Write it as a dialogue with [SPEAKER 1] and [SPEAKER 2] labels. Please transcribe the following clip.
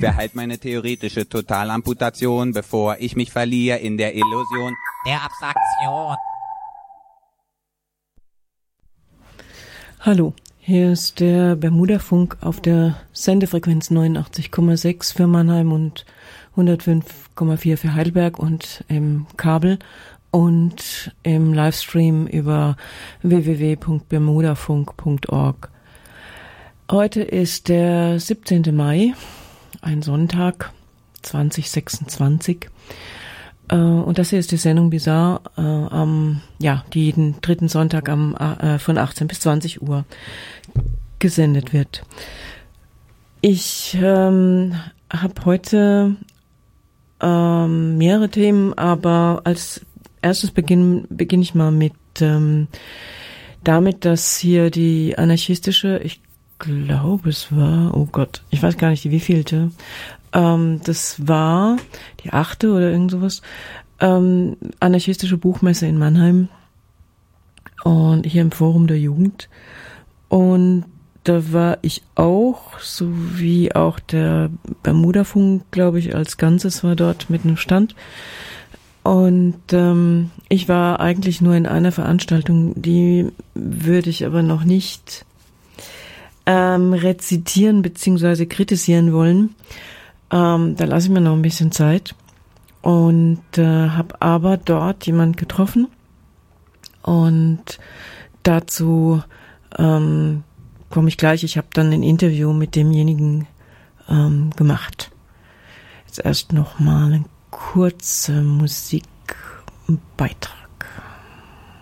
[SPEAKER 1] behalt meine theoretische Totalamputation, bevor ich mich verliere in der Illusion der Abstraktion.
[SPEAKER 2] Hallo, hier ist der Bermuda-Funk auf der Sendefrequenz 89,6 für Mannheim und 105,4 für Heidelberg und im Kabel und im Livestream über www.bermudafunk.org. Heute ist der 17. Mai, ein Sonntag, 2026. Und das hier ist die Sendung Bizarre, die jeden dritten Sonntag von 18 bis 20 Uhr gesendet wird. Ich habe heute mehrere Themen, aber als erstes beginne ich mal mit damit, dass hier die anarchistische, ich glaube es war, oh Gott, ich weiß gar nicht, die wievielte, das war die 8. oder irgend sowas, anarchistische Buchmesse in Mannheim und hier im Forum der Jugend. Und da war ich auch, so wie auch der Bermuda-Funk, glaube ich, als Ganzes war dort mit einem Stand. Und ich war eigentlich nur in einer Veranstaltung, die würde ich aber noch nicht rezitieren bzw. kritisieren wollen. Da lasse ich mir noch ein bisschen Zeit und habe aber dort jemand getroffen und dazu komme ich gleich. Ich habe dann ein Interview mit demjenigen gemacht. Jetzt erst noch mal ein kurzer Musikbeitrag.